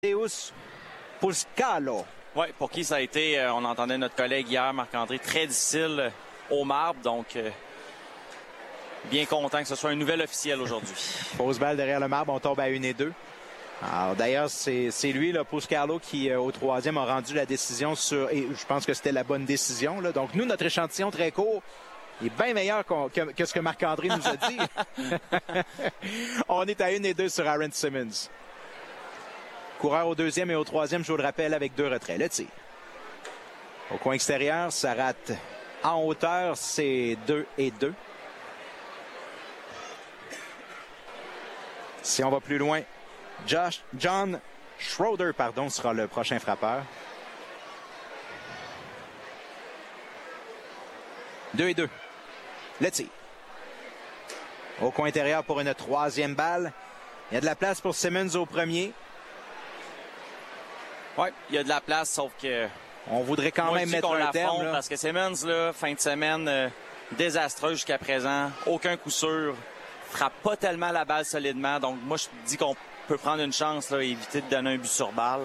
Mateusz Puscalo. Oui, pour qui ça a été, on entendait notre collègue hier, Marc-André, très difficile au marbre. Donc, bien content que ce soit un nouvel officiel aujourd'hui. Fausse balle derrière le marbre, on tombe à 1 et 2. Alors d'ailleurs, c'est lui, là, Puscalo, qui au troisième a rendu la décision sur... Et je pense que c'était la bonne décision. Là. Donc nous, notre échantillon très court est bien meilleur que ce que Marc-André nous a dit. On est à 1 et 2 sur Aaron Simmons. Coureur au deuxième et au troisième, je vous le rappelle, avec 2 retraits. Le tir. Au coin extérieur, ça rate. En hauteur, c'est 2 et 2. Si on va plus loin, John Schroeder, sera le prochain frappeur. 2 et 2. Le tir. Au coin intérieur pour une troisième balle. Il y a de la place pour Simmons au premier. Oui, il y a de la place, sauf que... On voudrait quand même mettre un terme. Parce que Simmons, là, fin de semaine, désastreux jusqu'à présent. Aucun coup sûr. Frappe pas tellement la balle solidement. Donc, moi, je dis qu'on peut prendre une chance là, et éviter de donner un but sur balle.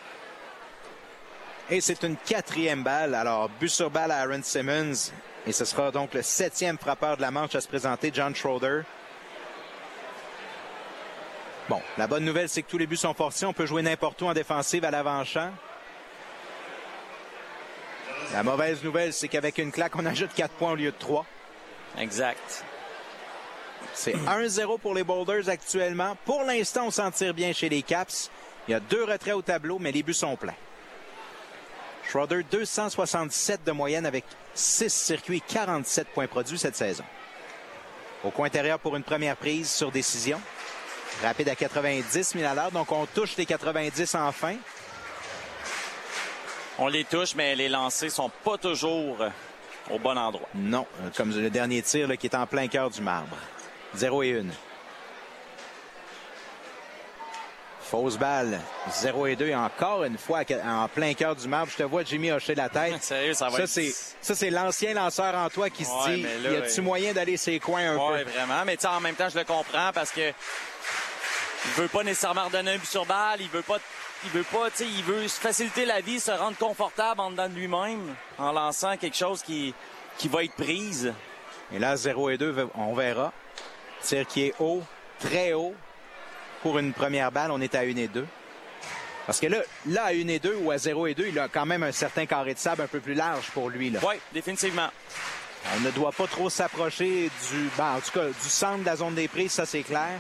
Et c'est une 4e balle. Alors, but sur balle à Aaron Simmons. Et ce sera donc le 7e frappeur de la manche à se présenter, John Schroeder. Bon, la bonne nouvelle, c'est que tous les buts sont forcés. On peut jouer n'importe où en défensive à l'avant-champ. La mauvaise nouvelle, c'est qu'avec une claque, on ajoute 4 points au lieu de 3. Exact. C'est 1-0 pour les Boulders actuellement. Pour l'instant, on s'en tire bien chez les Caps. Il y a 2 retraits au tableau, mais les buts sont pleins. Schroeder, 267 de moyenne avec 6 circuits, 47 points produits cette saison. Au coin intérieur pour une première prise sur décision. Rapide à 90 000 à l'heure, donc on touche les 90 enfin. On les touche, mais les lancers sont pas toujours au bon endroit. Non, comme le dernier tir là, qui est en plein cœur du marbre. 0 et 1. Fausse balle, 0 et 2. Et encore une fois, en plein cœur du marbre, je te vois Jimmy hocher la tête. Sérieux, ça va être... Ça, c'est l'ancien lanceur en toi qui se dit, là, y a-tu moyen d'aller ses coins un peu? Oui, vraiment. Mais en même temps, je le comprends parce que il veut pas nécessairement redonner un but sur balle. Il veut se faciliter la vie, se rendre confortable en dedans de lui-même en lançant quelque chose qui va être prise. Et là, 0 et 2, on verra. Tir qui est haut, très haut. Pour une première balle, on est à 1 et 2. Parce que là, à 1 et 2 ou à 0 et 2, il a quand même un certain carré de sable un peu plus large pour lui. Oui, définitivement. On ne doit pas trop s'approcher en tout cas, du centre de la zone des prises, ça c'est clair.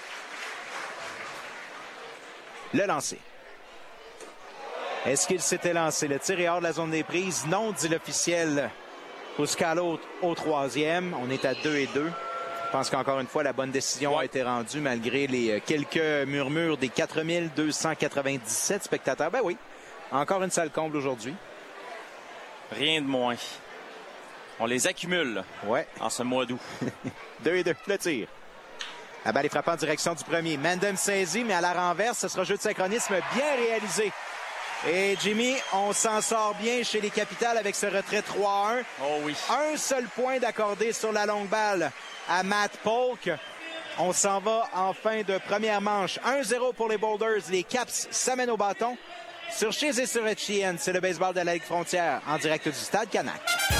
Le lancer. Est-ce qu'il s'était lancé? Le tir est hors de la zone des prises. Non, dit l'officiel. Puscalo au troisième. On est à 2 et 2. Je pense qu'encore une fois, la bonne décision a été rendue malgré les quelques murmures des 4297 spectateurs. Ben oui, encore une salle comble aujourd'hui. Rien de moins. On les accumule en ce mois d'août. 2 et 2, le tir. La balle est frappée en direction du premier. Mandem saisit, mais à la renverse, ce sera jeu de synchronisme bien réalisé. Et Jimmy, on s'en sort bien chez les Capitals avec ce retrait 3-1. Oh oui. Un seul point d'accordé sur la longue balle à Matt Polk. On s'en va en fin de première manche. 1-0 pour les Boulders. Les Caps s'amènent au bâton. Sur Chiz et sur Etienne, c'est le baseball de la Ligue Frontière en direct du Stade Canac.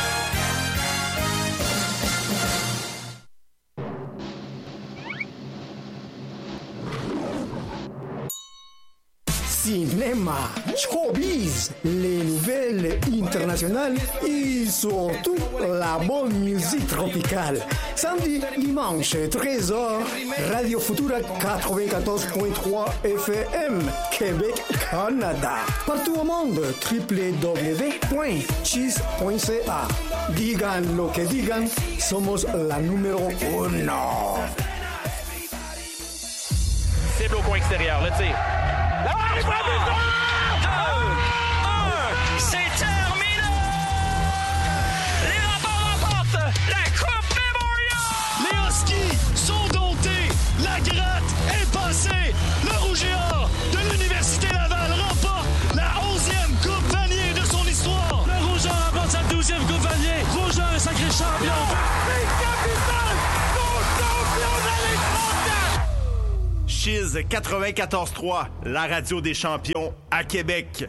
Cinéma, showbiz, les nouvelles internationales et surtout la bonne musique tropicale. Samedi, dimanche, 13h, Radio Futura 94.3 FM, Québec, Canada. Partout au monde, www.cheese.ca. Digan lo que digan, somos la numéro 1. Cible au coin extérieur, le tir. C'est terminé! Les Raptors remportent la Coupe Memorial! Les Huskies sont domptés. La gratte est passée. Le Rouge et Or de l'Université Laval remporte la 11e Coupe Vanier de son histoire. Le Rouge et Or remporte sa 12e Coupe Vanier. Rouge et Or est sacré champion. Les Capitals sont champions de la Ligue mondiale! Chiz 94.3, la radio des champions à Québec.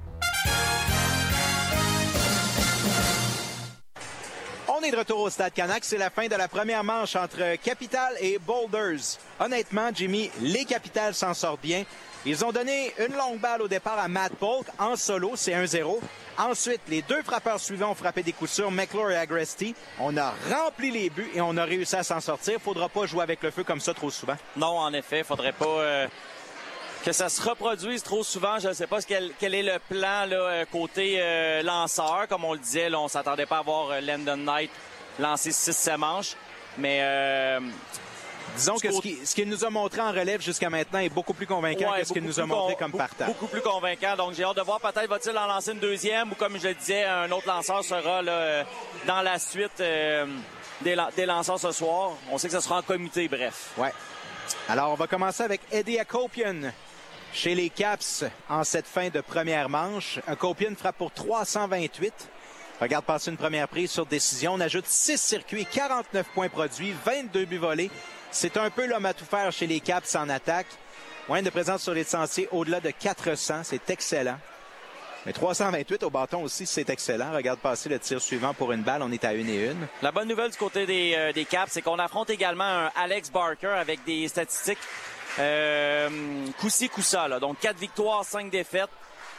On est de retour au Stade Canac. C'est la fin de la première manche entre Capital et Boulders. Honnêtement, Jimmy, les Capitals s'en sortent bien. Ils ont donné une longue balle au départ à Matt Polk en solo, c'est 1-0. Ensuite, les deux frappeurs suivants ont frappé des coups sûrs, McClure et Agresti. On a rempli les buts et on a réussi à s'en sortir. Faudra pas jouer avec le feu comme ça trop souvent. Non, en effet, faudrait pas que ça se reproduise trop souvent. Je ne sais pas quel est le plan là, côté lanceur. Comme on le disait, là, on s'attendait pas à voir Landon Knight lancer 6 manches. Mais disons que ce qu'il nous a montré en relève jusqu'à maintenant est beaucoup plus convaincant que ce qu'il nous a montré comme partant. Beaucoup plus convaincant. Donc, j'ai hâte de voir. Peut-être va-t-il en lancer une deuxième ou, comme je le disais, un autre lanceur sera là, dans la suite des lanceurs ce soir. On sait que ce sera en comité, bref. Ouais. Alors, on va commencer avec Eddie Akopian chez les Caps en cette fin de première manche. Akopian frappe pour 328. Regarde passer une première prise sur décision. On ajoute 6 circuits, 49 points produits, 22 buts volés. C'est un peu l'homme à tout faire chez les Caps en attaque. Moyenne de présence sur les sentiers au-delà de 400. C'est excellent. Mais 328 au bâton aussi, c'est excellent. Regarde passer le tir suivant pour une balle. On est à 1-1. La bonne nouvelle du côté des Caps, c'est qu'on affronte également un Alex Barker avec des statistiques coup-ci, coup-ça. Là. Donc, 4 victoires, 5 défaites,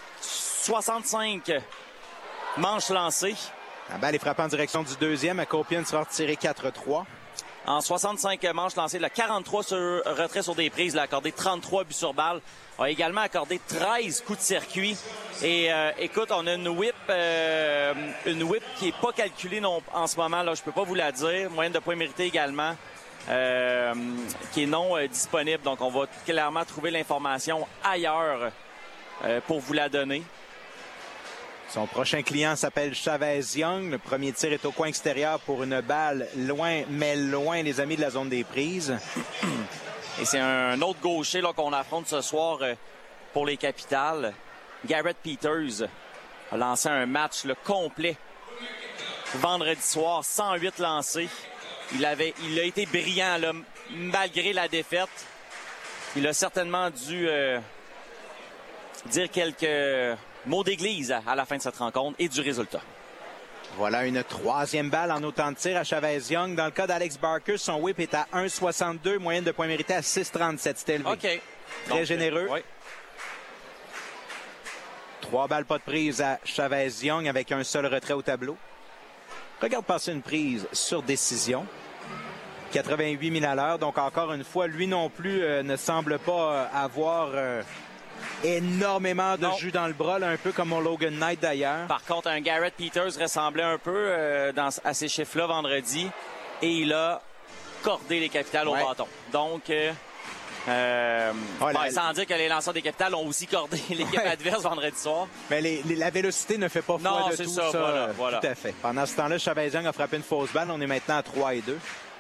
65 manches lancées. La balle est frappée en direction du deuxième. Akopian sera retiré 4-3. En 65 manches lancées, là, 43 retraits sur des prises, il a accordé 33 buts sur balle. A également accordé 13 coups de circuit. Et écoute, on a une whip qui est pas calculée en ce moment. Là, je peux pas vous la dire. Moyenne de points mérités également, qui est non disponible. Donc, on va clairement trouver l'information ailleurs pour vous la donner. Son prochain client s'appelle Chavez Young. Le premier tir est au coin extérieur pour une balle loin, mais loin, les amis de la zone des prises. Et c'est un autre gaucher là, qu'on affronte ce soir pour les Capitals. Garrett Peters a lancé un match complet vendredi soir, 108 lancés. Il a été brillant là, malgré la défaite. Il a certainement dû dire quelques mots d'église à la fin de cette rencontre et du résultat. Voilà une troisième balle en autant de tirs à Chavez Young. Dans le cas d'Alex Barker, son whip est à 1,62, moyenne de points mérités à 6,37. C'était élevé. OK. Très généreux. Oui. 3 balles pas de prise à Chavez Young avec un seul retrait au tableau. Regarde passer une prise sur décision. 88 000 à l'heure. Donc encore une fois, lui non plus ne semble pas avoir énormément de jus dans le bras, là, un peu comme mon Logan Knight d'ailleurs. Par contre, un Garrett Peters ressemblait un peu à ces chiffres-là vendredi et il a cordé les Capitals au bâton. Donc, sans dire que les lanceurs des Capitals ont aussi cordé l'équipe adverse vendredi soir. Mais la vélocité ne fait pas foi de tout ça. Voilà. Tout à fait. Pendant ce temps-là, Chavez Young a frappé une fausse balle. On est maintenant à 3-2.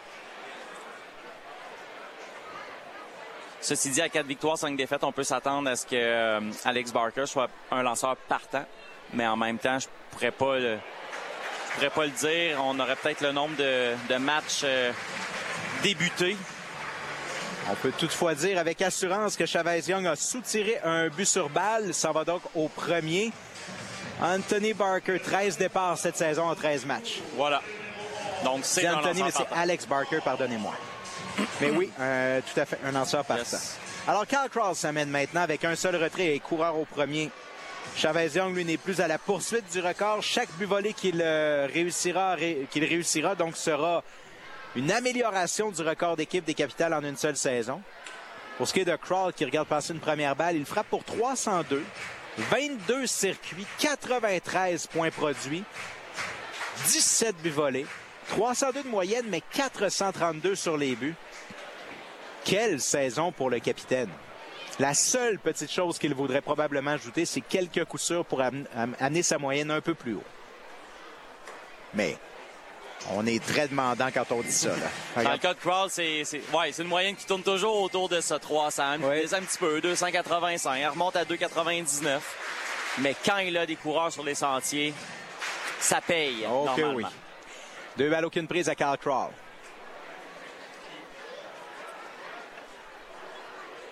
Ceci dit, à 4 victoires, 5 défaites, on peut s'attendre à ce que Alex Barker soit un lanceur partant. Mais en même temps, je pourrais pas le dire. On aurait peut-être le nombre de matchs débutés. On peut toutefois dire avec assurance que Chavez Young a soutiré un but sur balle. Ça va donc au premier. Anthony Barker, 13 départs cette saison en 13 matchs. Voilà. Donc, c'est Anthony, mais c'est Alex Barker, pardonnez-moi. Mais oui, tout à fait, un lanceur partant. Yes. Alors, Cal Krall s'amène maintenant avec un seul retrait et coureur au premier. Chavez Young, lui, n'est plus à la poursuite du record. Chaque but volé qu'il réussira, donc sera une amélioration du record d'équipe des Capitals en une seule saison. Pour ce qui est de Krall, qui regarde passer une première balle, il frappe pour 302, 22 circuits, 93 points produits, 17 buts volés. 302 de moyenne, mais 432 sur les buts. Quelle saison pour le capitaine. La seule petite chose qu'il voudrait probablement ajouter, c'est quelques coups sûrs pour amener sa moyenne un peu plus haut. Mais on est très demandant quand on dit ça. Là. Dans le cas de Krall, c'est une moyenne qui tourne toujours autour de ça, 300. Un petit peu, 285. Elle remonte à 299. Mais quand il a des coureurs sur les sentiers, ça paye normalement. Oui. 2 balles, aucune prise à Cal Krall.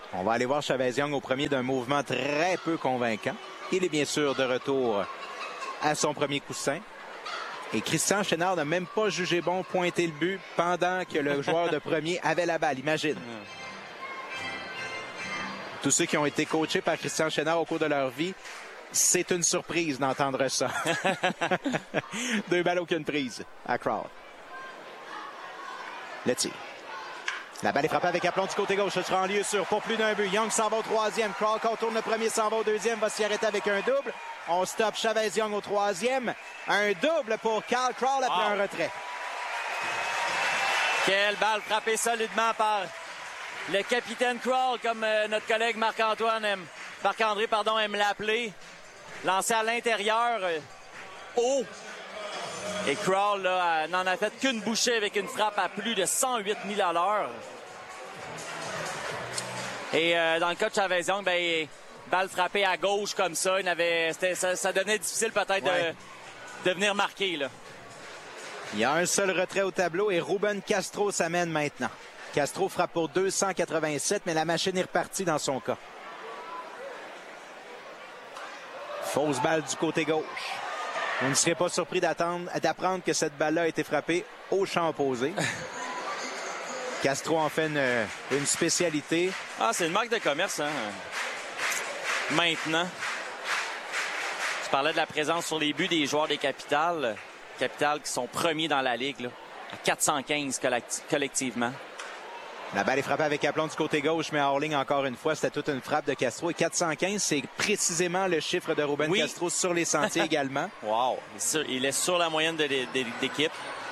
On va aller voir Chavez Young au premier d'un mouvement très peu convaincant. Il est bien sûr de retour à son premier coussin. Et Christian Chénard n'a même pas jugé bon pointer le but pendant que le joueur de premier avait la balle. Imagine. Tous ceux qui ont été coachés par Christian Chénard au cours de leur vie, c'est une surprise d'entendre ça. 2 balles, aucune prise à Crawl. Le tir. La balle est frappée avec aplomb du côté gauche. Ce sera en lieu sûr pour plus d'un but. Young s'en va au troisième. Crawl contourne le premier, s'en va au deuxième. Va s'y arrêter avec un double. On stoppe Chavez Young au troisième. Un double pour Cal Crawl après un retrait. Quelle balle frappée solidement par le capitaine Crawl, comme notre collègue Marc-André aime l'appeler. Lancé à l'intérieur, haut. Et Crawl n'en a fait qu'une bouchée avec une frappe à plus de 108 000 à l'heure. Et dans le cas de Chavez Young, balle frappée à gauche comme ça, ça devenait difficile peut-être de venir marquer. Là. Il y a un seul retrait au tableau et Ruben Castro s'amène maintenant. Castro frappe pour 287, mais la machine est repartie dans son cas. Fausse balle du côté gauche. Vous ne serez pas surpris d'apprendre que cette balle-là a été frappée au champ opposé. Castro en fait une spécialité. Ah, c'est une marque de commerce, hein? Maintenant. Tu parlais de la présence sur les buts des joueurs des Capitals. Capitals qui sont premiers dans la Ligue, là, à 415 collectivement. La balle est frappée avec aplomb du côté gauche, mais hors-ligne encore une fois. C'était toute une frappe de Castro. Et 415, c'est précisément le chiffre de Ruben Castro sur les sentiers également. Wow! Il est sur la moyenne d'équipe.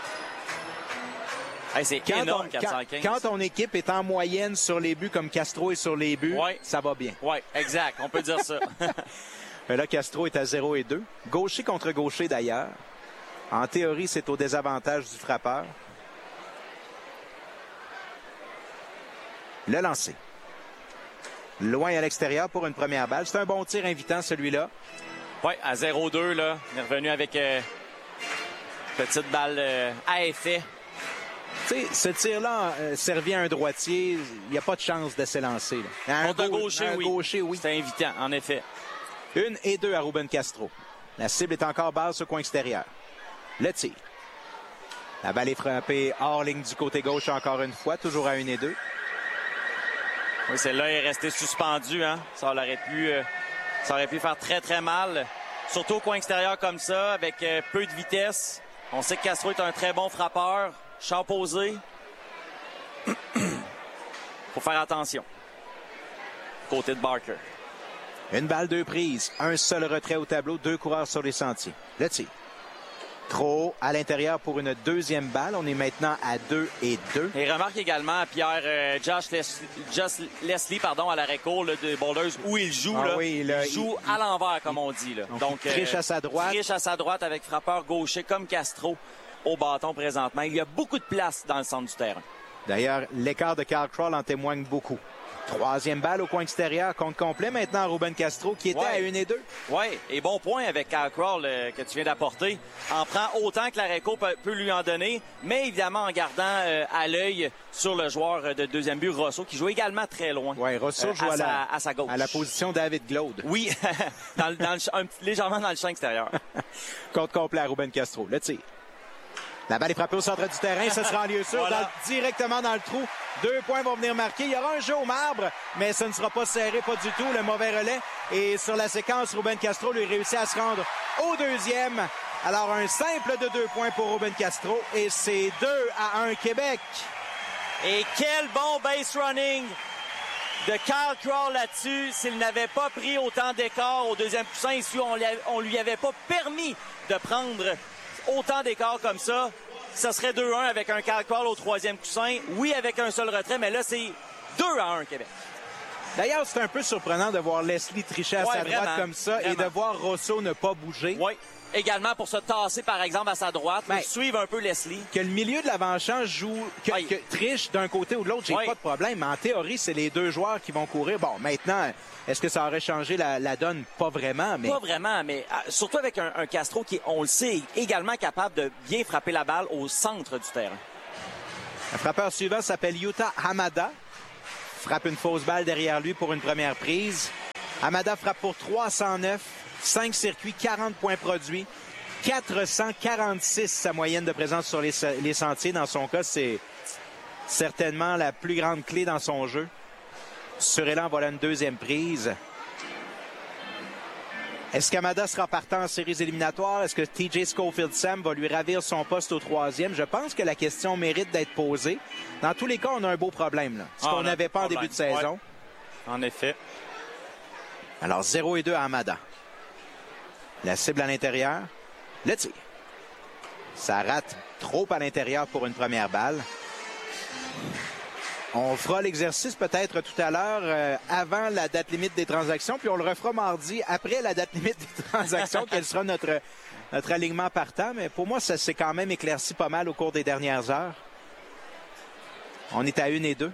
Hey, c'est énorme, 415. Quand ton équipe est en moyenne sur les buts comme Castro est sur les buts, ça va bien. Oui, exact. On peut dire ça. Mais là, Castro est à 0-2. Gaucher contre gaucher, d'ailleurs. En théorie, c'est au désavantage du frappeur. Le lancer. Loin à l'extérieur pour une première balle. C'est un bon tir invitant, celui-là. Oui, à 0-2, là. On est revenu avec petite balle à effet. Tu sais, ce tir-là servi à un droitier. Il n'y a pas de chance de s'élancer. Contre un gaucher, gaucher, oui. C'est invitant, en effet. 1-2 à Ruben Castro. La cible est encore basse au coin extérieur. Le tir. La balle est frappée hors ligne du côté gauche encore une fois. Toujours à 1-2. Oui, celle-là est restée suspendue, hein. Ça aurait pu faire très, très mal. Surtout au coin extérieur comme ça, avec peu de vitesse. On sait que Castro est un très bon frappeur. Champ posé. Faut faire attention. Côté de Barker. Une balle, 2 prises. Un seul retrait au tableau. 2 coureurs sur les sentiers. Le tir. Trop à l'intérieur pour une deuxième balle. On est maintenant à 2-2. Et remarque également, Pierre, Josh Leslie, à l'arrêt-court de Boulders, où il joue. Il joue à l'envers, comme on dit. Là. Donc, triche à sa droite. Triche à sa droite avec frappeur gaucher comme Castro au bâton présentement. Il y a beaucoup de place dans le centre du terrain. D'ailleurs, l'écart de Cal Crawl en témoigne beaucoup. 3e balle au coin extérieur, compte complet maintenant Ruben Castro qui était à 1-2. Oui, et bon point avec Cal Crawl que tu viens d'apporter. En prend autant que l'Areco peut lui en donner, mais évidemment en gardant à l'œil sur le joueur de deuxième but, Rosso, qui joue également très loin. Oui, Rosso joue à sa gauche. À la position David Glaude. Oui, légèrement dans le champ extérieur. Compte complet à Ruben Castro. Le tir. La balle est frappée au centre du terrain. Ce sera en lieu sûr, directement dans le trou. 2 points vont venir marquer. Il y aura un jeu au marbre, mais ce ne sera pas serré, pas du tout. Le mauvais relais. Et sur la séquence, Ruben Castro lui réussit à se rendre au deuxième. Alors, un simple de 2 points pour Ruben Castro. Et c'est 2-1 Québec. Et quel bon base running de Cal Crawl là-dessus. S'il n'avait pas pris autant d'écart au deuxième coussin, si on lui avait pas permis de prendre autant d'écart comme ça, ça serait 2-1 avec un Cal Crawl au 3e coussin. Oui, avec un seul retrait, mais là, c'est 2-1 Québec. D'ailleurs, c'est un peu surprenant de voir Leslie tricher à sa droite comme ça et de voir Rosso ne pas bouger. Oui, également pour se tasser, par exemple, à sa droite, pour suivre un peu Leslie. Que le milieu de l'avant-champ que triche d'un côté ou de l'autre, j'ai pas de problème. Mais en théorie, c'est les 2 joueurs qui vont courir. Bon, maintenant, est-ce que ça aurait changé la donne? Pas vraiment. Mais... Pas vraiment, mais surtout avec un Castro qui, on le sait, est également capable de bien frapper la balle au centre du terrain. Le frappeur suivant s'appelle Yuta Hamada. frappe une fausse balle derrière lui pour une première prise. Hamada frappe pour 309, 5 circuits, 40 points produits, 446 sa moyenne de présence sur les sentiers. Dans son cas, c'est certainement la plus grande clé dans son jeu. Sur élan, voilà une deuxième prise. Est-ce qu'Hamada sera partant en séries éliminatoires? Est-ce que TJ Schofield-Sam va lui ravir son poste au troisième? Je pense que la question mérite d'être posée. Dans tous les cas, on a un beau problème, là. Ce qu'on n'avait pas en début de saison. Ouais. En effet. Alors, 0-2 à Hamada. La cible à l'intérieur. Le tir. Ça rate trop à l'intérieur pour une première balle. On fera l'exercice peut-être tout à l'heure avant la date limite des transactions, puis on le refera mardi après la date limite des transactions, quel sera notre alignement partant. Mais pour moi, ça s'est quand même éclairci pas mal au cours des dernières heures. On est à 1-2.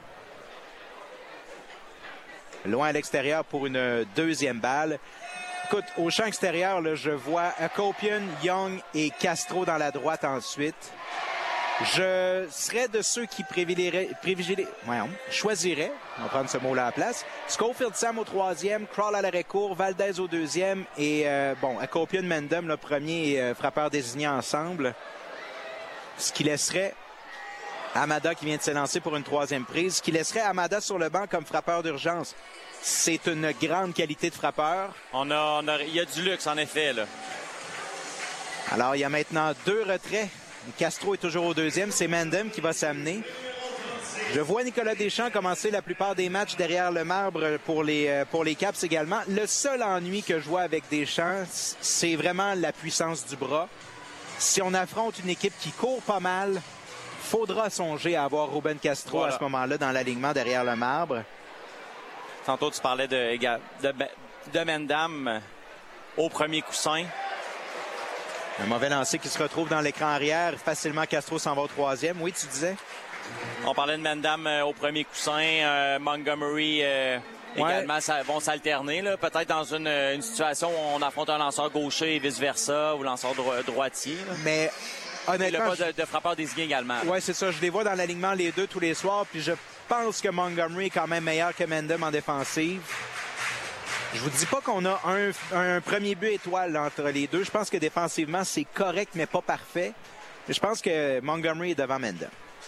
Loin à l'extérieur pour une deuxième balle. Écoute, au champ extérieur, là, je vois Akopian, Young et Castro dans la droite ensuite. Je serais de ceux qui choisiraient, on va prendre ce mot-là à la place, Schofield-Sam au troisième, Krall à l'arrêt-court, Valdez au deuxième et, Akopian, Mendham, le premier frappeur désigné ensemble. Ce qui laisserait Hamada qui vient de s'élancer pour une troisième prise, ce qui laisserait Hamada sur le banc comme frappeur d'urgence. C'est une grande qualité de frappeur. Il y a du luxe, en effet, là. Alors, il y a maintenant 2 retraits. Castro est toujours au deuxième. C'est Mendham qui va s'amener. Je vois Nicolas Deschamps commencer la plupart des matchs derrière le marbre pour les Caps également. Le seul ennui que je vois avec Deschamps, c'est vraiment la puissance du bras. Si on affronte une équipe qui court pas mal, faudra songer à avoir Ruben Castro à ce moment-là dans l'alignement derrière le marbre. Tantôt, tu parlais de Mendham au premier coussin. Un mauvais lancer qui se retrouve dans l'écran arrière. Facilement, Castro s'en va au troisième. Oui, tu disais? On parlait de Mendham au premier coussin. Montgomery également vont s'alterner. Peut-être dans une situation où on affronte un lanceur gaucher et vice-versa, ou lanceur droitier. Là. Mais honnêtement... Il n'y a pas de frappeur désigné également. Oui, c'est ça. Je les vois dans l'alignement les deux tous les soirs. Puis je pense que Montgomery est quand même meilleur que Mendham en défensive. Je vous dis pas qu'on a un premier but étoile entre les deux. Je pense que défensivement, c'est correct, mais pas parfait. Je pense que Montgomery est devant Mendham.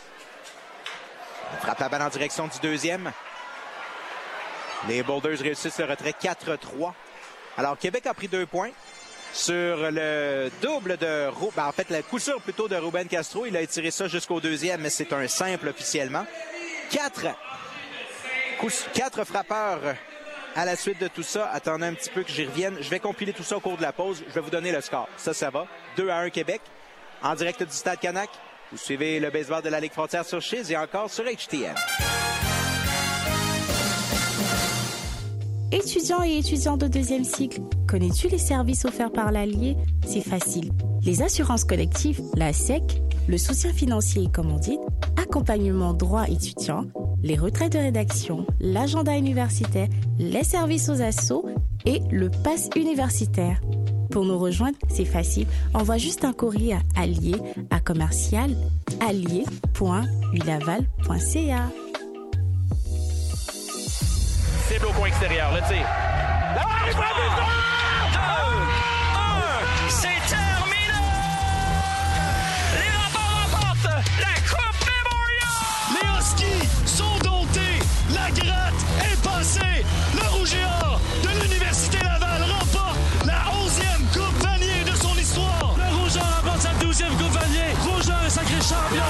On frappe la balle en direction du deuxième. Les Boulders réussissent le retrait 4-3. Alors, Québec a pris 2 points sur le double de... en fait, le coup sûr plutôt de Ruben Castro. Il a étiré ça jusqu'au deuxième, mais c'est un simple officiellement. 4 frappeurs à la suite de tout ça. Attendez un petit peu que j'y revienne. Je vais compiler tout ça au cours de la pause. Je vais vous donner le score. Ça va. 2-1 Québec. En direct du Stade Canac. Vous suivez le baseball de la Ligue Frontière sur Chiz et encore sur HTM. Étudiants et étudiants de deuxième cycle, connais-tu les services offerts par l'Allier? C'est facile. Les assurances collectives, la SEC, le soutien financier et commandite, accompagnement droit étudiant, les retraits de rédaction, l'agenda universitaire, les services aux assos et le pass universitaire. Pour nous rejoindre, c'est facile. Envoie juste un courrier à Allier à commercial.allier.ulaval.ca. Cible au coin extérieur, le tir. C'est terminé! Les Remparts remportent la Coupe Memorial! Les Huskies sont domptés! La gratte est passée! Le Rouge et Or de l'Université Laval remporte la 11e Coupe Vanier de son histoire! Le Rouge et Or remporte sa 12e Coupe Vanier. Rouge et Or est sacré champion!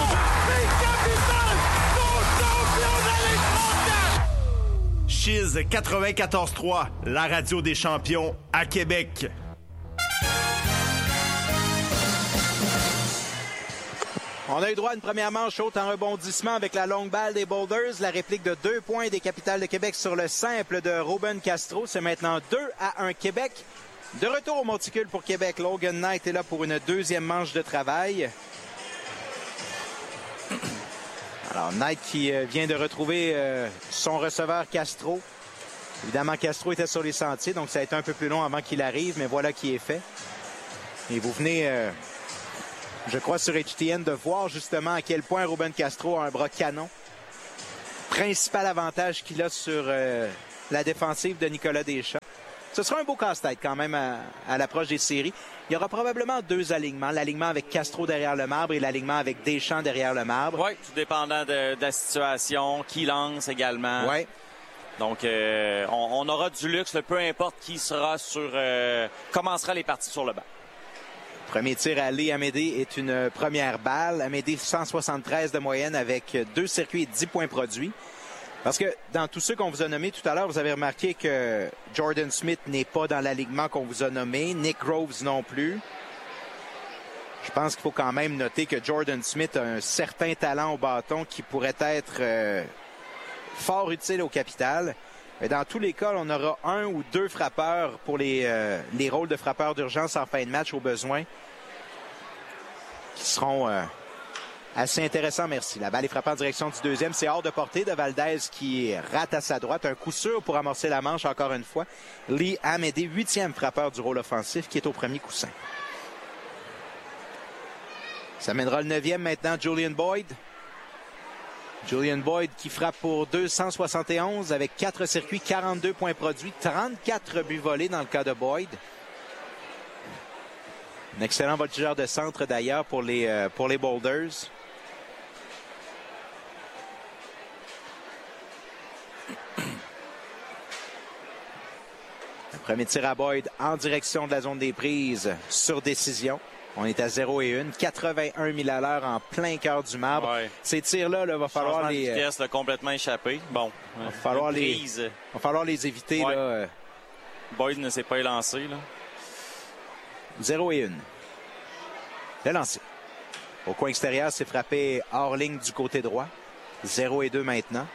Chiz 94.3, la radio des champions à Québec. On a eu droit à une première manche haute en rebondissement avec la longue balle des Boulders. La réplique de 2 points des Capitales de Québec sur le simple de Ruben Castro. C'est maintenant 2-1 Québec. De retour au monticule pour Québec. Logan Knight est là pour une deuxième manche de travail. Alors, Knight qui vient de retrouver son receveur Castro. Évidemment, Castro était sur les sentiers, donc ça a été un peu plus long avant qu'il arrive, mais voilà qui est fait. Et vous venez, je crois, sur HTN de voir justement à quel point Ruben Castro a un bras canon. principal avantage qu'il a sur la défensive de Nicolas Deschamps. Ce sera un beau casse-tête quand même à l'approche des séries. Il y aura probablement 2 alignements. L'alignement avec Castro derrière le marbre et l'alignement avec Deschamps derrière le marbre. Oui, tout dépendant de la situation, qui lance également. Oui. Donc, on aura du luxe, peu importe qui sera commencera les parties sur le banc. Premier tir à Lee Amédée est une première balle. Amédée, 173 de moyenne avec 2 circuits et 10 points produits. Parce que dans tous ceux qu'on vous a nommés tout à l'heure, vous avez remarqué que Jordan Smith n'est pas dans l'alignement qu'on vous a nommé. Nick Groves non plus. Je pense qu'il faut quand même noter que Jordan Smith a un certain talent au bâton qui pourrait être fort utile au Capital. Mais dans tous les cas, on aura 1 ou 2 frappeurs pour les rôles de frappeurs d'urgence en fin de match au besoin qui seront assez intéressants, merci. La balle est frappée en direction du deuxième. C'est hors de portée de Valdez qui rate à sa droite. Un coup sûr pour amorcer la manche encore une fois. Lee Amédée, 8e frappeur du rôle offensif qui est au premier coussin. Ça mènera le 9e maintenant, Julian Boyd. Julian Boyd qui frappe pour 271 avec 4 circuits, 42 points produits, 34 buts volés dans le cas de Boyd. Un excellent voltigeur de centre d'ailleurs pour les Boulders. Le premier tir à Boyd en direction de la zone des prises sur décision. On est à 0-1, 81 000 à l'heure en plein cœur du marbre. Ouais. Ces tirs-là, va falloir les... vitesse, complètement échappé. Bon, va falloir les éviter. Ouais. Là. Boyd ne s'est pas élancé. 0-1. Le lancer. Au coin extérieur, c'est frappé hors ligne du côté droit. 0-2 maintenant.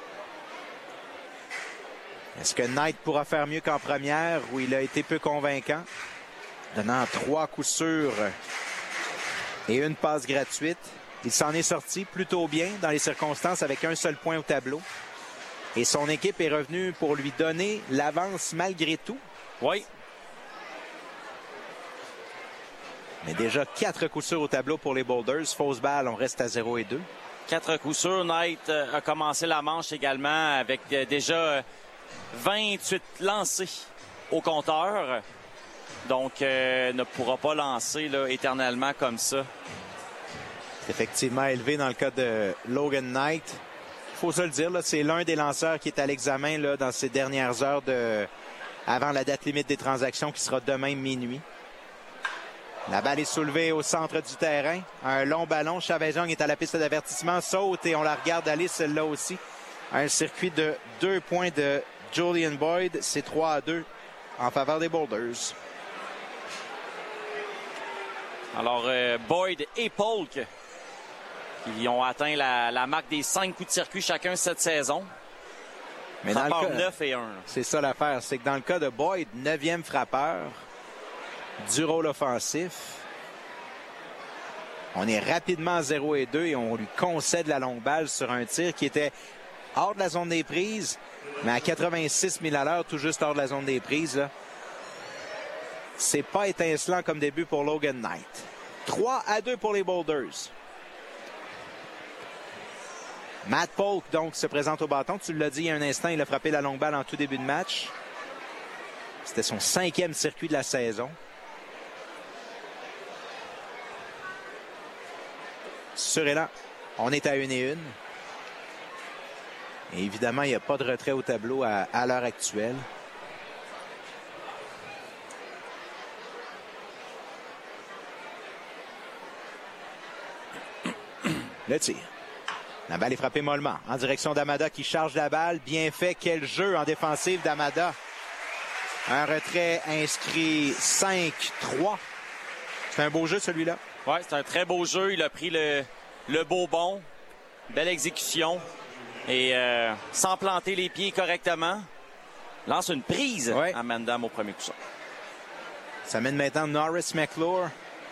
Est-ce que Knight pourra faire mieux qu'en première où il a été peu convaincant? Donnant 3 coups sûrs et une passe gratuite. Il s'en est sorti plutôt bien dans les circonstances avec un seul point au tableau. Et son équipe est revenue pour lui donner l'avance malgré tout. Oui. Mais déjà 4 coups sûrs au tableau pour les Boulders. Fausse balle, on reste à 0-2. 4 coups sûrs. Knight a commencé la manche également avec déjà 28 lancés au compteur. Donc, ne pourra pas lancer éternellement comme ça. C'est effectivement élevé dans le cas de Logan Knight. Il faut se le dire, c'est l'un des lanceurs qui est à l'examen dans ces dernières heures avant la date limite des transactions qui sera demain minuit. La balle est soulevée au centre du terrain. Un long ballon. Chavez Young est à la piste d'avertissement. Saute et on la regarde aller celle-là aussi. Un circuit de 2 points de Julian Boyd. C'est 3-2 en faveur des Boulders. Alors, Boyd et Polk qui ont atteint la marque des 5 coups de circuit chacun cette saison. Mais dans le cas, 9 et 1. C'est ça l'affaire. C'est que dans le cas de Boyd, 9e frappeur du rôle offensif. On est rapidement à 0-2 et on lui concède la longue balle sur un tir qui était hors de la zone des prises, mais à 86 000 à l'heure, tout juste hors de la zone des prises. Là. C'est pas étincelant comme début pour Logan Knight. 3-2 pour les Boulders. Matt Polk, donc, se présente au bâton. Tu l'as dit il y a un instant, il a frappé la longue balle en tout début de match. C'était son 5e circuit de la saison. Sur élan, on est à 1-1. Et évidemment, il n'y a pas de retrait au tableau à l'heure actuelle. Le tir. La balle est frappée mollement en direction d'Amada qui charge la balle. Bien fait. Quel jeu en défensive d'Amada. Un retrait inscrit 5-3. C'est un beau jeu celui-là. Oui, c'est un très beau jeu. Il a pris le beau bond. Belle exécution. Et sans planter les pieds correctement, lance une prise à Mandam au premier coup. Ça mène maintenant Norris McClure.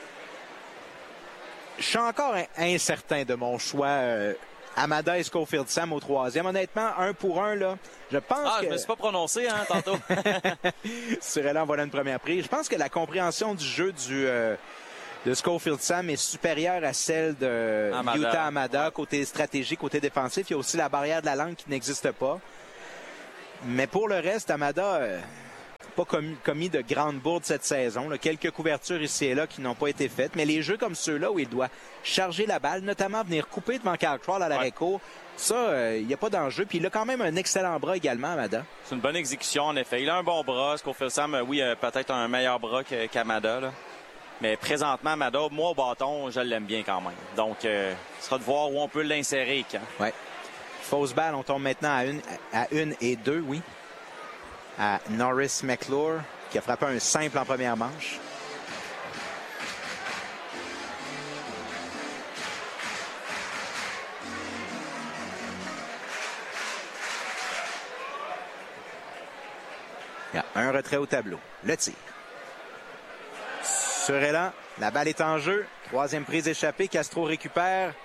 Je suis encore incertain de mon choix. Amada et Schofield Sam au 3e. Honnêtement, 1 pour 1, là, je pense que... je me suis pas prononcé, tantôt. Sur elle, voilà une première prise. Je pense que la compréhension du jeu de Schofield Sam est supérieure à celle de Yuta Hamada, côté stratégie, côté défensif. Il y a aussi la barrière de la langue qui n'existe pas. Mais pour le reste, Hamada n'a pas commis de grandes bourdes cette saison. Là. Quelques couvertures ici et là qui n'ont pas été faites. Mais les jeux comme ceux-là où il doit charger la balle, notamment venir couper devant Kyle Crawl à l'arrêt-court, ça, il n'y a pas d'enjeu. Puis il a quand même un excellent bras également, Hamada. C'est une bonne exécution, en effet. Il a un bon bras. Schofield Sam, oui, peut-être un meilleur bras qu'Hamada, là. Mais présentement, Hamada, moi, au bâton, je l'aime bien quand même. Donc, ce sera de voir où on peut l'insérer. Oui. Fausse balle, on tombe maintenant à 1 et 2, oui. À Norris McClure, qui a frappé un simple en première manche. Il y a un retrait au tableau. Le tir. Sur Elan, la balle est en jeu. Troisième prise échappée. Castro récupère.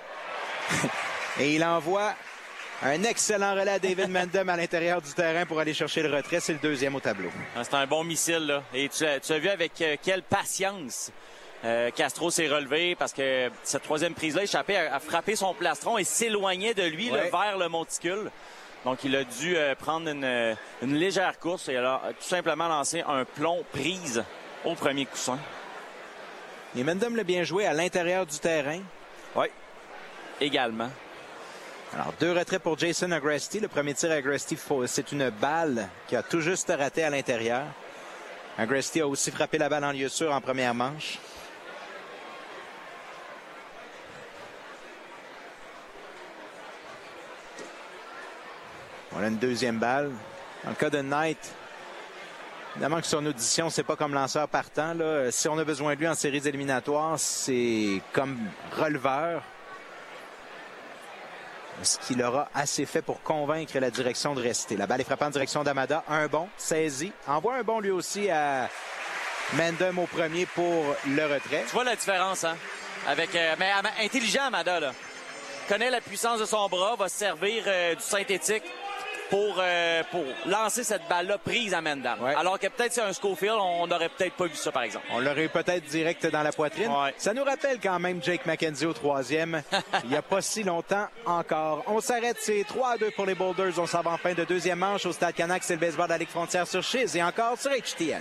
Et il envoie un excellent relais à David Mendham à l'intérieur du terrain pour aller chercher le retrait. C'est le deuxième au tableau. C'est un bon missile, là. Et tu as vu avec quelle patience Castro s'est relevé parce que cette troisième prise-là échappée a frappé son plastron et s'éloignait de lui là, vers le monticule. Donc, il a dû prendre une légère course et alors tout simplement lancer un plomb prise au premier coussin. Et Mendham l'a bien joué à l'intérieur du terrain. Oui, également. Alors, 2 retraits pour Jason Agresti. Le premier tir à Agresti, c'est une balle qui a tout juste raté à l'intérieur. Agresti a aussi frappé la balle en lieu sûr en première manche. On a une deuxième balle. Dans le cas de Knight, évidemment que son audition, c'est pas comme lanceur partant. Là. Si on a besoin de lui en séries éliminatoires, c'est comme releveur. Est-ce qu'il aura assez fait pour convaincre la direction de rester? La balle est frappée en direction d'Hamada. Un bon, saisi. Envoie un bon lui aussi à Mendham au premier pour le retrait. Tu vois la différence, hein? Avec, mais intelligent, Hamada, là. Connaît la puissance de son bras, va se servir du synthétique pour lancer cette balle-là prise à Mendham. Ouais. Alors que peut-être c'est un Schofield, on n'aurait peut-être pas vu ça, par exemple. On l'aurait eu peut-être direct dans la poitrine. Ouais. Ça nous rappelle quand même Jake McKenzie au troisième. Il n'y a pas si longtemps encore. On s'arrête, c'est 3-2 pour les Boulders. On s'en va en fin de deuxième manche au Stade Canac. C'est le baseball de la Ligue Frontière sur Chiz et encore sur HTN.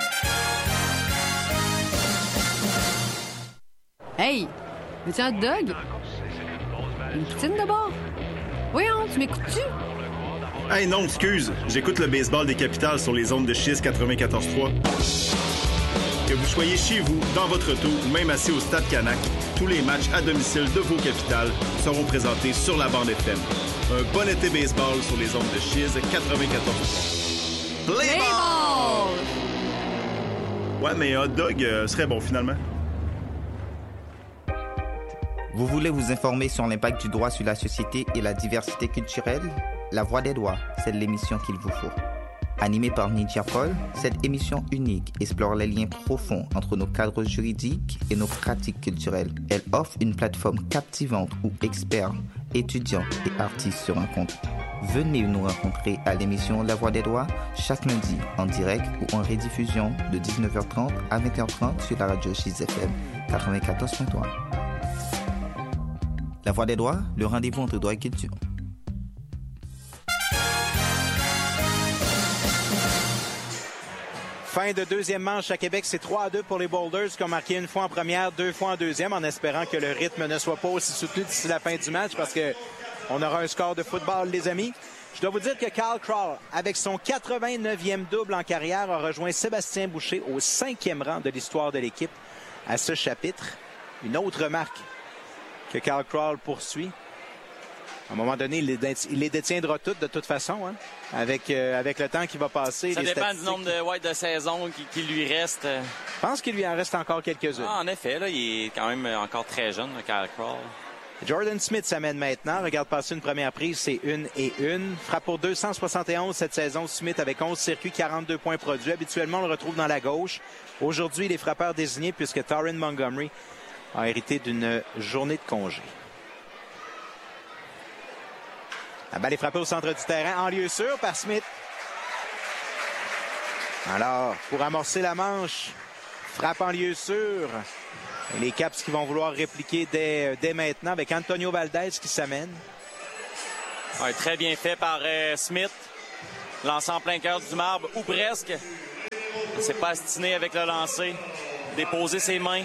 Hey! Veux-tu un hot dog? Une poutine d'abord? Voyons, tu m'écoutes-tu? Hey non, excuse. J'écoute le baseball des Capitales sur les ondes de Chiz 94.3. Que vous soyez chez vous, dans votre auto ou même assis au Stade Canac, tous les matchs à domicile de vos Capitales seront présentés sur la bande FM. Un bon été baseball sur les ondes de Chiz 94.3. Play ball! Ouais, mais un hot dog serait bon finalement. Vous voulez vous informer sur l'impact du droit sur la société et la diversité culturelle? La Voix des droits, c'est l'émission qu'il vous faut. Animée par Nidia Paul, cette émission unique explore les liens profonds entre nos cadres juridiques et nos pratiques culturelles. Elle offre une plateforme captivante où experts, étudiants et artistes se rencontrent. Venez nous rencontrer à l'émission La Voix des droits chaque lundi en direct ou en rediffusion de 19h30 à 20h30 sur la radio Chiz FM 94.3. La Voix des droits, le rendez-vous entre droit et culture. Fin de deuxième manche à Québec, c'est 3-2 pour les Boulders qui ont marqué une fois en première, 2 fois en deuxième, en espérant que le rythme ne soit pas aussi soutenu d'ici la fin du match parce que on aura un score de football, les amis. Je dois vous dire que Kyle Crawl, avec son 89e double en carrière, a rejoint Sébastien Boucher au 5e rang de l'histoire de l'équipe à ce chapitre. Une autre marque que Kyle Crawl poursuit. À un moment donné, il les détiendra toutes de toute façon, hein, avec le temps qui va passer. Ça dépend du nombre de saisons qui lui reste. Je pense qu'il lui en reste encore quelques-unes. Ah, en effet, là, il est quand même encore très jeune, le Kyle Crawl. Jordan Smith s'amène maintenant. Regarde passer une première prise, c'est 1-1. Frappe pour 271 cette saison. Smith avec 11 circuits, 42 points produits. Habituellement, on le retrouve dans la gauche. Aujourd'hui, il est frappeur désigné puisque Taron Montgomery a hérité d'une journée de congé. La balle est frappée au centre du terrain, en lieu sûr par Smith. Alors, pour amorcer la manche, frappe en lieu sûr. Et les Caps qui vont vouloir répliquer dès maintenant avec Antonio Valdez qui s'amène. Ouais, très bien fait par Smith. Lancé en plein cœur du marbre, ou presque. Il s'est pas astiné avec le lancer. Déposer ses mains.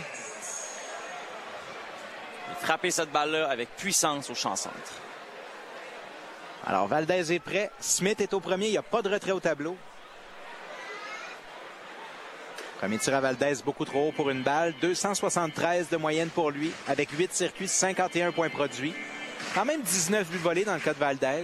Et frapper cette balle-là avec puissance au champ centre. Alors, Valdez est prêt. Smith est au premier. Il n'y a pas de retrait au tableau. Premier tir à Valdez, beaucoup trop haut pour une balle. 273 de moyenne pour lui, avec 8 circuits, 51 points produits. Quand même 19 buts volés dans le cas de Valdez.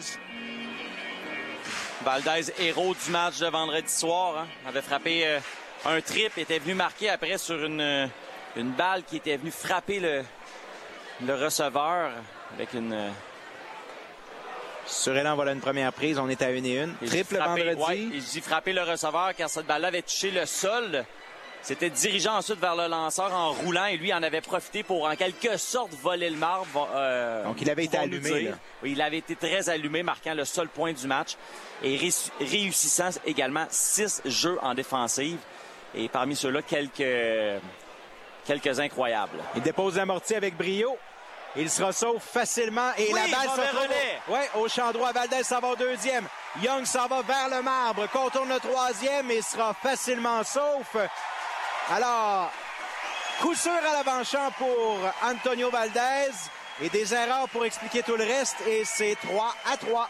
Valdez, héros du match de vendredi soir, hein, avait frappé un trip, était venu marquer après sur une balle qui était venue frapper le receveur avec une... Surélan voilà une première prise, on est à 1-1. Triple vendredi. Ouais, il dit frapper le receveur car cette balle-là avait touché le sol. C'était dirigé ensuite vers le lanceur en roulant et lui en avait profité pour en quelque sorte voler le marbre. Donc il avait été allumé. Là. Oui, il avait été très allumé, marquant le seul point du match et réussissant également 6 jeux en défensive. Et parmi ceux-là, quelques incroyables. Il dépose l'amorti avec brio. Il se sauve facilement et la balle se retrouve au champ droit. Valdez s'en va au deuxième. Young s'en va vers le marbre, contourne le troisième et sera facilement sauf. Alors, coup sûr à l'avant-champ pour Antonio Valdez et des erreurs pour expliquer tout le reste et c'est 3-3.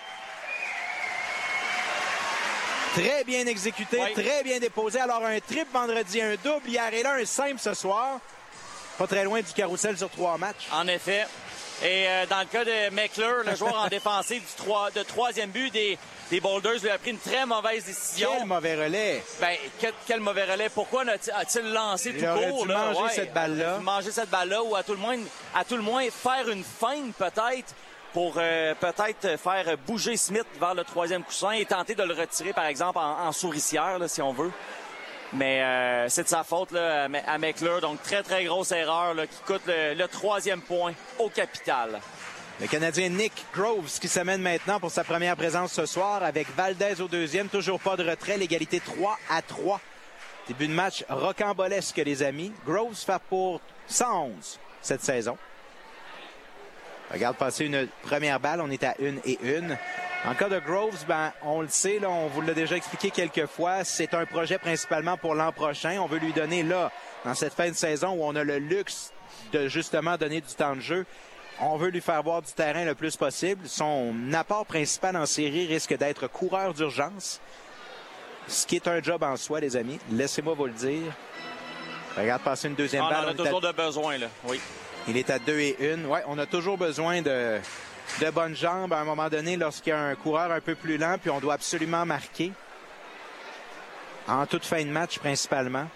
Très bien exécuté, très bien déposé. Alors, un triple vendredi, un double hier et là, un simple ce soir. Pas très loin du carrousel sur 3 matchs. En effet. Et dans le cas de Meckler, le joueur en défensive de troisième but des Boulders, lui a pris une très mauvaise décision. Quel mauvais relais. Ben, quel mauvais relais. Pourquoi a-t-il lancé tout court? Il aurait dû manger cette balle-là. Manger cette balle-là ou à tout le moins faire une feinte peut-être pour peut-être faire bouger Smith vers le troisième coussin et tenter de le retirer, par exemple, en souricière, là, si on veut. Mais c'est de sa faute là, à Meckler. Donc, très, très grosse erreur là, qui coûte le 3e point au capital. Le Canadien Nick Groves qui s'amène maintenant pour sa première présence ce soir avec Valdez au deuxième. Toujours pas de retrait. L'égalité 3-3. Début de match rocambolesque, les amis. Groves fait pour 111 cette saison. Regarde passer une première balle. On est à 1-1. En cas de Groves, ben, on le sait, là, on vous l'a déjà expliqué quelques fois, c'est un projet principalement pour l'an prochain. On veut lui donner là, dans cette fin de saison où on a le luxe de justement donner du temps de jeu, on veut lui faire voir du terrain le plus possible. Son apport principal en série risque d'être coureur d'urgence, ce qui est un job en soi, les amis. Laissez-moi vous le dire. Regarde passer une deuxième balle. On a toujours de besoin, là. Oui. Il est à 2-1. Ouais, on a toujours besoin de bonnes jambes à un moment donné lorsqu'il y a un coureur un peu plus lent, puis on doit absolument marquer. En toute fin de match, principalement.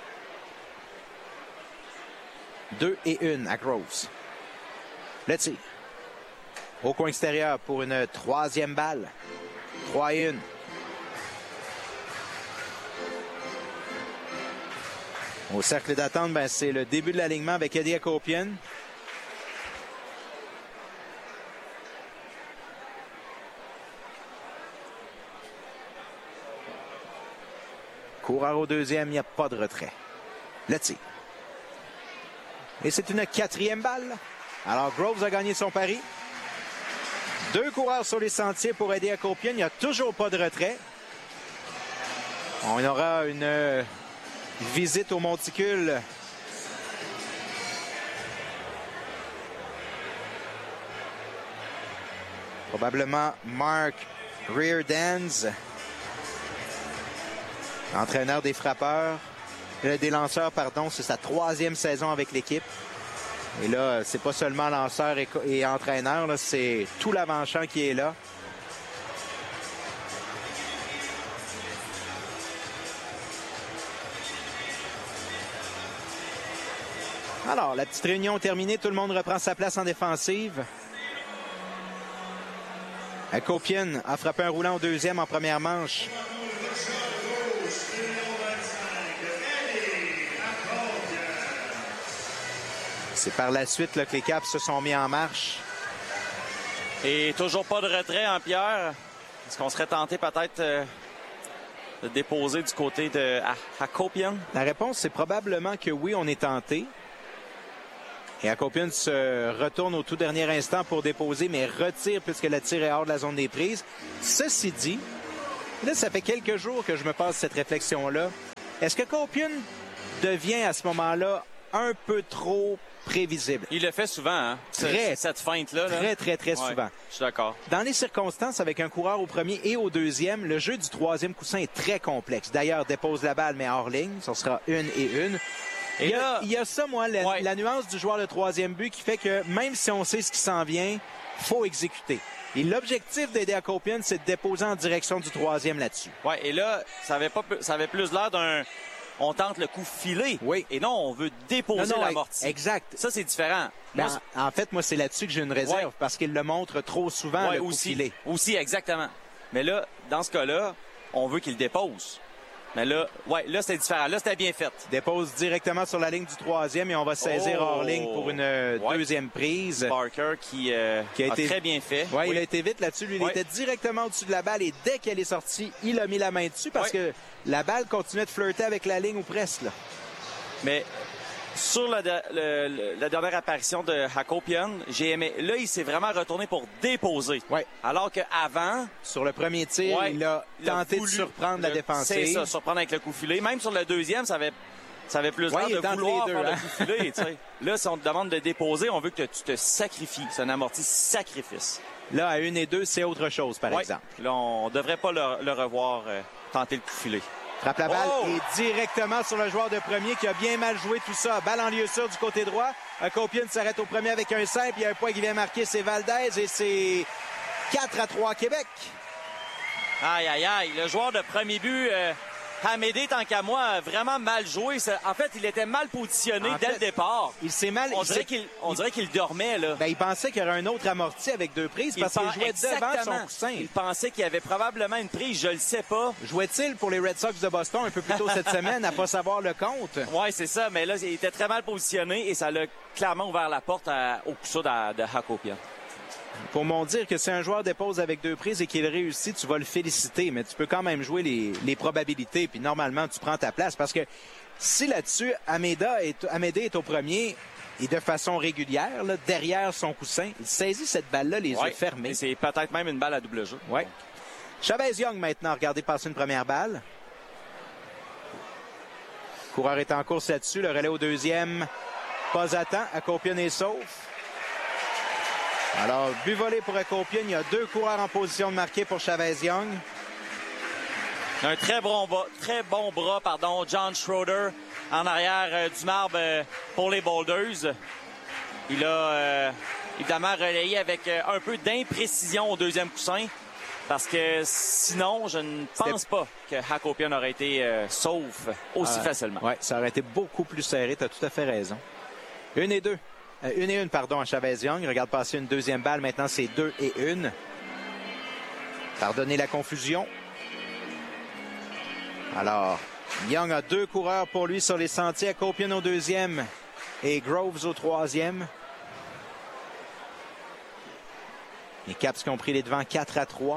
2-1 à Groves. Le tir. Au coin extérieur pour une troisième balle. 3-1. Au cercle d'attente, ben, c'est le début de l'alignement avec Eddie Akopian. Coureur au deuxième, il n'y a pas de retrait. Le tir. Et c'est une 4e balle. Alors, Groves a gagné son pari. 2 coureurs sur les sentiers pour aider Akopian. Il n'y a toujours pas de retrait. On aura une visite au monticule. Probablement Mark Reardance, entraîneur des frappeurs, des lanceurs, pardon. C'est sa 3e saison avec l'équipe. Et là, c'est pas seulement lanceur et entraîneur, là, c'est tout l'avant-champ qui est là. Alors, la petite réunion terminée, tout le monde reprend sa place en défensive. Akopian a frappé un roulant au deuxième en première manche. C'est par la suite là, que les Caps se sont mis en marche. Et toujours pas de retrait en Pierre. Est-ce qu'on serait tenté peut-être de déposer du côté de Akopian? La réponse, c'est probablement que oui, on est tenté. Et Hakopian se retourne au tout dernier instant pour déposer, mais retire puisque la tire est hors de la zone des prises. Ceci dit, là, ça fait quelques jours que je me passe cette réflexion-là. Est-ce que Hakopian devient à ce moment-là un peu trop prévisible? Il le fait souvent, hein? Cette feinte-là. Très souvent. Je suis d'accord. Dans les circonstances, avec un coureur au premier et au deuxième, le jeu du troisième coussin est très complexe. D'ailleurs, dépose la balle, mais hors ligne. Ça sera 1 et 1. Il y a ça, moi, la nuance du joueur de troisième but qui fait que même si on sait ce qui s'en vient, faut exécuter. Et l'objectif d'aider Hakopian, c'est de déposer en direction du troisième là-dessus. Oui, et là, ça avait plus l'air d'un... On tente le coup filé. Oui. Et non, on veut déposer l'amorti. Exact. Ça, c'est différent. En fait, moi, c'est là-dessus que j'ai une réserve parce qu'il le montre trop souvent, le coup filé. Aussi, exactement. Mais là, dans ce cas-là, on veut qu'il dépose. Mais là, là, c'était différent. Là, c'était bien fait. Dépose directement sur la ligne du troisième et on va saisir hors ligne pour une deuxième prise. Parker qui a été très bien fait. Oui, il a été vite là-dessus. Lui, il était directement au-dessus de la balle et dès qu'elle est sortie, il a mis la main dessus parce que la balle continuait de flirter avec la ligne ou presque. Là. Mais sur la dernière apparition de Hakopian, j'ai aimé. Là, il s'est vraiment retourné pour déposer. Oui. Alors qu'avant... Sur le premier tir, il a tenté de surprendre la défensive. C'est ça, surprendre avec le coup filé. Même sur le deuxième, ça avait plus l'air de vouloir faire le coup filé. Là, si on te demande de déposer, on veut que tu te sacrifies. C'est un amorti sacrifice. Là, à 1 et 2, c'est autre chose, par exemple. Là, on ne devrait pas le revoir tenter le coup filé. Frappe la balle et directement sur le joueur de premier qui a bien mal joué tout ça. Balle en lieu sûr du côté droit. Hakopian s'arrête au premier avec un simple. Il y a un point qui vient marquer, c'est Valdez et c'est 4-3 Québec. Aïe, aïe, aïe. Le joueur de premier but, Hamédé, tant qu'à moi, a vraiment mal joué. En fait, il était mal positionné dès le départ. Il s'est mal... On dirait qu'il dormait, là. Ben, il pensait qu'il y aurait un autre amorti avec 2 prises parce qu'il jouait devant son coussin. Il pensait qu'il y avait probablement une prise, je le sais pas. Jouait-il pour les Red Sox de Boston un peu plus tôt cette semaine à pas savoir le compte? Oui, c'est ça. Mais là, il était très mal positionné et ça l'a clairement ouvert la porte au coup sûr de Hakopian. Pour m'en dire que si un joueur dépose avec 2 prises et qu'il réussit, tu vas le féliciter, mais tu peux quand même jouer les probabilités, puis normalement, tu prends ta place. Parce que si là-dessus, Amédé est au premier et de façon régulière, là, derrière son coussin, il saisit cette balle-là, les yeux fermés. Et c'est peut-être même une balle à double jeu. Oui. Chavez-Young maintenant, regardez passer une première balle. Coureur est en course là-dessus, le relais au deuxième. Pas à temps, Hakopian est sauf. Alors, but volé pour Hakopian. Il y a 2 coureurs en position de marquer pour Chavez-Young. Un très bon bras, John Schroeder en arrière du marbre pour les Boulders. Il a évidemment relayé avec un peu d'imprécision au deuxième coussin parce que sinon, je ne pense pas que Hakopian aurait été sauf aussi facilement. Oui, ça aurait été beaucoup plus serré. Tu as tout à fait raison. 1 et 2. 1 et 1, à Chavez-Young. Regarde passer une deuxième balle. Maintenant, c'est 2 et 1. Pardonnez la confusion. Alors, Young a 2 coureurs pour lui sur les sentiers. Hakopian au deuxième et Groves au troisième. Les Caps qui ont pris les devants 4-3.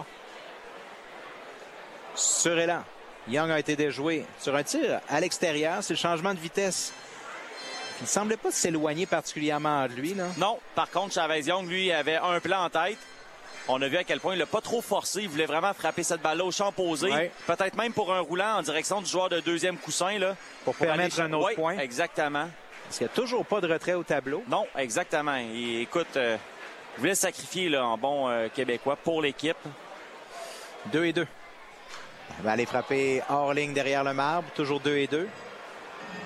Sur élan. Young a été déjoué sur un tir à l'extérieur. C'est le changement de vitesse. Il ne semblait pas s'éloigner particulièrement de lui, là. Non. Par contre, Chavez-Young, lui, avait un plan en tête. On a vu à quel point il l'a pas trop forcé. Il voulait vraiment frapper cette balle-là au champ posé. Ouais. Peut-être même pour un roulant en direction du joueur de deuxième coussin, là. Pour permettre un autre point. Exactement. Parce qu'il n'y a toujours pas de retrait au tableau. Non, exactement. Et, écoute, il voulait sacrifier là, en bon Québécois pour l'équipe. 2 et 2. Il va aller frapper hors ligne derrière le marbre. Toujours 2 et 2.